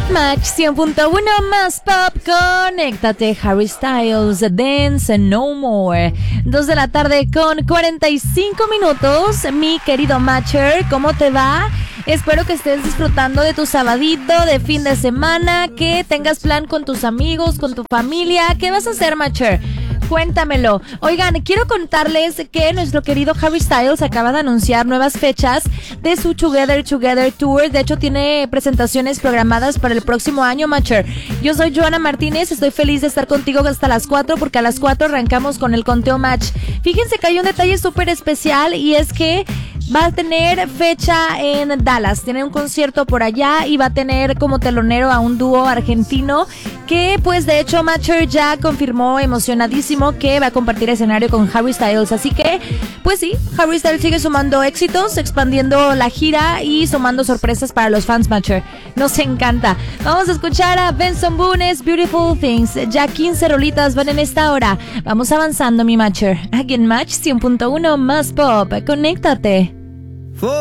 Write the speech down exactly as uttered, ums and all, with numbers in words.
Match cien punto uno más pop, conéctate. Harry Styles, Dance No More. Dos de la tarde con cuarenta y cinco minutos. Mi querido Matcher, ¿cómo te va? Espero que estés disfrutando de tu sabadito de fin de semana, que tengas plan con tus amigos, con tu familia. ¿Qué vas a hacer, Matcher? Cuéntamelo. Oigan, quiero contarles que nuestro querido Harry Styles acaba de anunciar nuevas fechas de su Together Together Tour. De hecho, tiene presentaciones programadas para el próximo año, Matcher. Yo soy Joana Martínez, estoy feliz de estar contigo hasta las cuatro, porque a las cuatro arrancamos con el conteo Match. Fíjense que hay un detalle súper especial, y es que va a tener fecha en Dallas, tiene un concierto por allá y va a tener como telonero a un dúo argentino que, pues, de hecho, Matcher ya confirmó emocionadísimo que va a compartir escenario con Harry Styles. Así que, pues sí, Harry Styles sigue sumando éxitos, expandiendo la gira y sumando sorpresas para los fans, Matcher. Nos encanta. Vamos a escuchar a Benson Boone's Beautiful Things. Ya quince rolitas van en esta hora. Vamos avanzando, mi Matcher. Aquí en Match cien punto uno más pop. Conéctate.